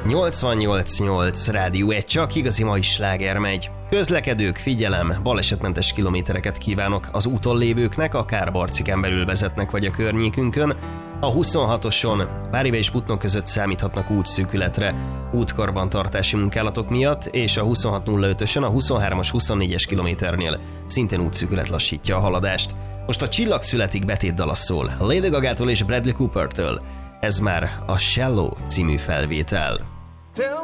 88.8 Rádió 1, csak igazi mai sláger megy. Közlekedők, figyelem, balesetmentes kilométereket kívánok az úton lévőknek, akár Barcikán belül vezetnek vagy a környékünkön. A 26-oson Bárive és Putnok között számíthatnak útszűkületre útkarbantartási munkálatok miatt, és a 26.05-ösön a 23-as 24-es kilométernél szintén útszűkület lassítja a haladást. Most a Csillag születik betétdala szól Lady Gagától és Bradley Coopertől. Ez már a Shallow című felvétel. Tell